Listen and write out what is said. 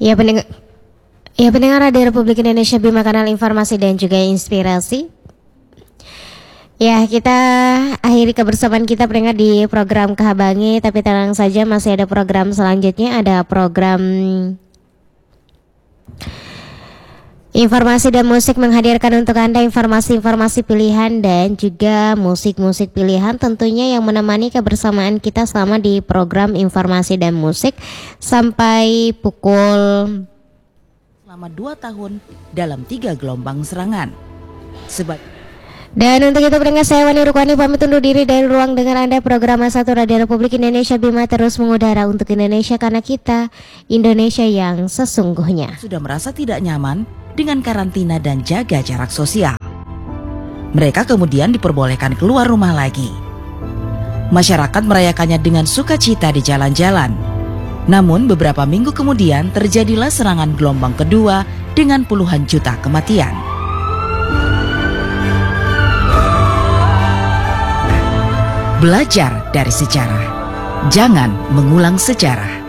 Ya pendengar, ya pendengar Radio Republik Indonesia Bima Kanal Informasi dan juga Inspirasi. Ya, kita akhiri kebersamaan kita pendengar di program Kehabangi, tapi tenang saja masih ada program selanjutnya, ada program Informasi dan Musik menghadirkan untuk Anda informasi-informasi pilihan dan juga musik-musik pilihan tentunya yang menemani kebersamaan kita selama di program Informasi dan Musik sampai pukul selama 2 tahun dalam 3 gelombang serangan. Dan untuk itu pendengar, saya Wani Rukwani pamit undur diri dari ruang dengar Anda. Program A1 Radio Republik Indonesia Bima terus mengudara untuk Indonesia karena kita Indonesia yang sesungguhnya. Sudah merasa tidak nyaman dengan karantina dan jaga jarak sosial. Mereka kemudian diperbolehkan keluar rumah lagi. Masyarakat merayakannya dengan sukacita di jalan-jalan. Namun beberapa minggu kemudian terjadilah serangan gelombang kedua dengan puluhan juta kematian. Belajar dari sejarah, jangan mengulang sejarah.